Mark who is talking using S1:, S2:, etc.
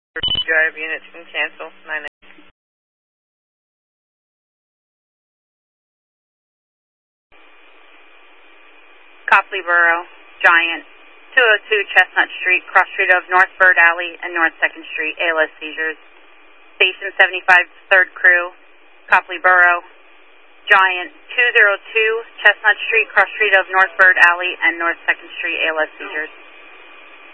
S1: Drive units can cancel. 9.
S2: Copley Borough, Giant, 202 Chestnut Street, cross street of North Bird Alley and North 2nd Street, ALS seizures. Station 75, 3rd crew, Copley Borough, Giant, 202 Chestnut Street, cross street of North Bird Alley and North 2nd Street, ALS seizures.